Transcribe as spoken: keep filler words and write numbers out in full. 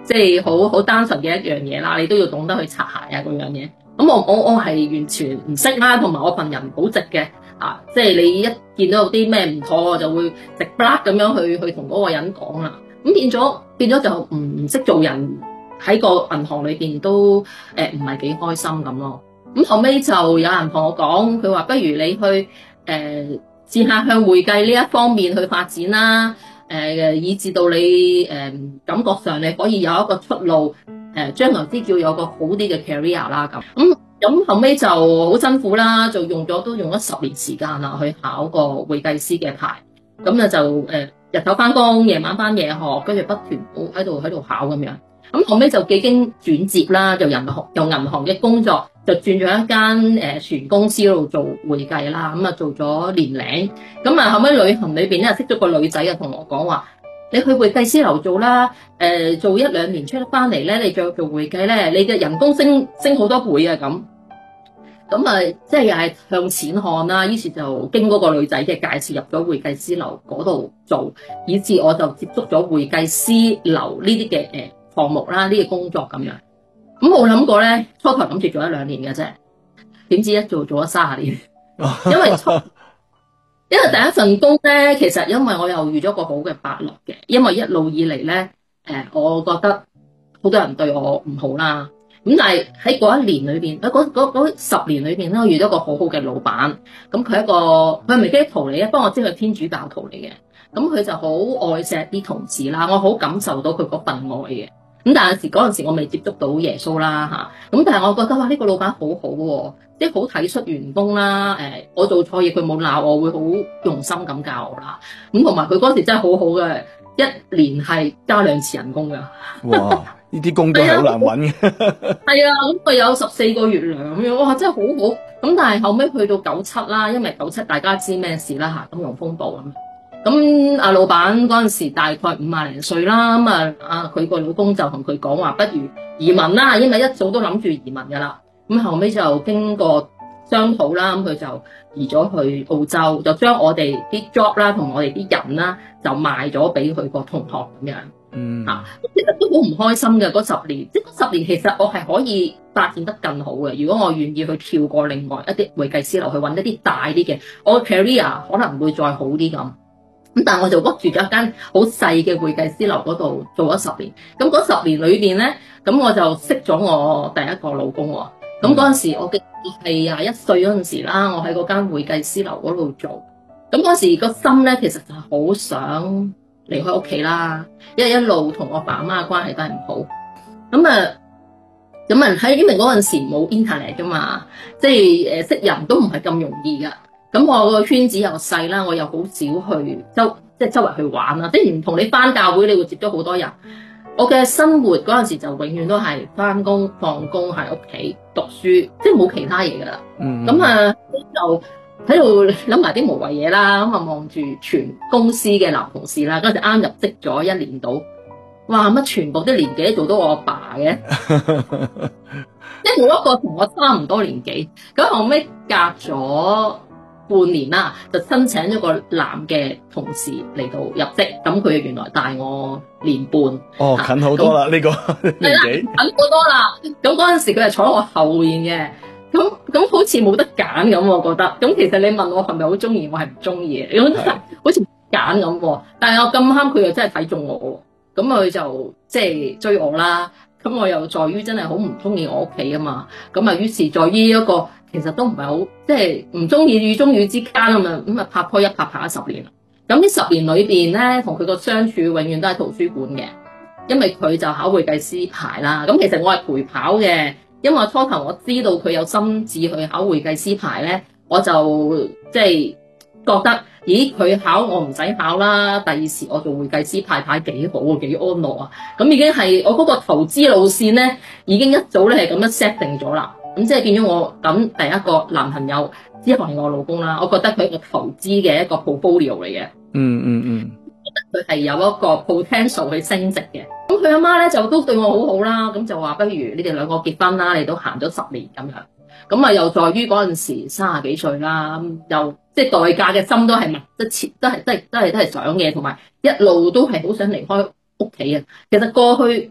即係好好單純嘅一樣嘢啦，你都要懂得去擦鞋啊嗰樣嘢。咁我我我係完全唔識啦，同埋我份人好直嘅啊，即係你一見到有啲咩唔妥，我就會直不甩咁樣去去同嗰個人講啦。咁變咗變咗就唔識做人，喺個銀行裏邊都誒唔係幾開心咁咯。咁後尾就有人同我講，佢話不如你去誒、呃、試下向會計呢一方面去發展啦，誒、呃、以至到你誒、呃、感覺上你可以有一個出路，誒將來啲叫有個好啲嘅 career 啦咁。咁咁後尾就好辛苦啦，就用咗都用咗十年時間啦去考個會計師嘅牌。咁咧就誒、呃、日頭翻工，夜晚翻夜學，跟住不斷喺度喺度考咁樣。咁後尾就幾經轉接啦，就銀行由銀行嘅工作就轉咗一間誒船公司嗰度做會計啦。咁啊做咗年零，咁啊後尾旅行裏邊咧識咗個女仔啊，同我講話：你去會計師樓做啦，誒、呃、做一兩年出得翻嚟咧，你再做會計咧，你嘅人工升升好多倍啊咁。咁啊，即係又係向錢看啦。於是就經嗰個女仔嘅介紹入咗會計師樓嗰度做，以至我就接觸咗會計師樓呢啲嘅誒項目啦，呢個工作咁樣。咁冇諗過咧，初頭諗住做一兩年嘅啫，點知一做做咗三十年。因為初因為第一份工咧，其實因為我又遇咗個好嘅伯樂嘅，因為一路以嚟咧，誒，我覺得好多人對我唔好啦。咁但係喺嗰一年裏邊，喺嗰嗰嗰十年裏邊咧，我遇到一個好好嘅老闆。咁佢一個佢係咪基督徒嚟嘅？不過我知佢係天主教徒嚟嘅。咁佢就好愛錫啲同事啦，我好感受到佢嗰份愛嘅。咁但係時嗰陣時我未接觸到耶穌啦嚇。咁但係我覺得哇，呢個老闆好好喎，即係好體恤員工啦。誒，我做錯嘢佢冇鬧我，會好用心咁教我啦。咁同埋佢嗰時真係好好嘅，一年係加兩次人工㗎。 哇！呢啲工都係好難揾嘅。 係啊，咁佢有十四個月糧咁樣，哇，真係好好。咁但係後尾去到九七啦，因為九七大家知咩事啦嚇，金融風暴咁。咁阿老闆嗰陣時大概五廿零歲啦，咁啊啊佢個老公就同佢講話，不如移民啦，因為一早都諗住移民㗎啦。咁後尾就經過商討啦，咁佢就移咗去澳洲，就將我哋啲 job 啦同我哋啲人啦就賣咗俾佢個同學咁樣。 嗯， 啊，咁其實都好唔開心嘅嗰十年，即係嗰十年其實我係可以發展得更好嘅。如果我願意去跳過另外一啲會計師樓去揾一啲大啲嘅，我嘅 career 可能會再好啲咁。咁但係我就屈住咗一間好細嘅會計師樓嗰度做咗十年。咁嗰十年裏邊咧，咁我就識咗我第一個老公喎。咁嗰陣時我嘅係廿一歲嗰陣時啦，我喺嗰間會計師樓嗰度做。咁嗰時個心咧其實就係好想離開屋企啦，因為一路同我爸媽嘅關係都係唔好。咁啊，咁啊喺因為嗰陣時冇 internet 噶嘛，即係誒識人都唔係咁容易噶。咁我個圈子又細啦，我又好少去周即係周圍去玩啦，即係唔同你返教會，你會接觸好多人。我嘅生活嗰陣時就永遠都係返工放工喺屋企讀書，即係冇其他嘢噶啦。 嗯， 咁啊就喺度諗埋啲無謂嘢啦，咁啊望住全公司嘅男同事啦，嗰陣時啱入職咗一年到，哇乜全部啲年紀做到我阿爸嘅，即係冇一個同我差唔多年紀。咁後尾隔咗半年啦，就申請咗個男嘅同事嚟到入職，咁佢原來大我年半。 哦，近好多啦呢個年紀， 近好多啦。咁嗰陣時佢係坐喺我後面嘅。咁咁好似冇得揀咁，我覺得。咁其實你問我係咪好中意，我係唔中意嘅。咁好似揀咁，但係我咁啱佢又真係睇中我，咁佢就即係追我啦。咁我又在於真係好唔中意我屋企啊嘛。咁啊，於是在於一個其實都唔係好即係唔中意與中意之間啊嘛。咁啊拍拖一拍拍咗十年啦。咁呢十年裏邊咧，同佢個相處永遠都係圖書館嘅，因為佢就考會計師牌啦。咁其實我係陪跑嘅。因為我初頭我知道佢有心志去考會計師牌咧，我就即係覺得，咦佢考我唔使考啦，第二時我做會計師牌牌幾好啊，幾安樂啊，咁已經係我嗰個投資路線咧，已經一早咧係咁樣 set 定咗啦。咁即係變咗我咁第一個男朋友之後係我老公啦，我覺得佢係一個投資嘅一個 portfolio 嚟嘅。 嗯嗯嗯。 佢係有一個 potential 去升值嘅，咁佢阿媽咧就都對我好好啦，咁就話不如你哋兩個結婚啦，你都行咗十年咁樣，咁啊又在於嗰陣時三十幾歲啦，又即係代價嘅心都係密得切，都係都係都係都係想嘅，同埋一路都係好想離開屋企啊。其實過去